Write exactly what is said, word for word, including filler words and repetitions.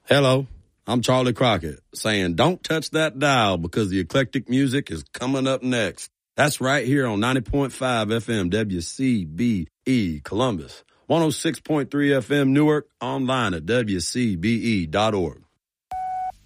Hello, I'm Charlie Crockett saying don't touch that dial because the eclectic music is coming up next. That's right here on ninety point five F M W C B E Columbus, one oh six point three F M Newark, online at W C B E dot org.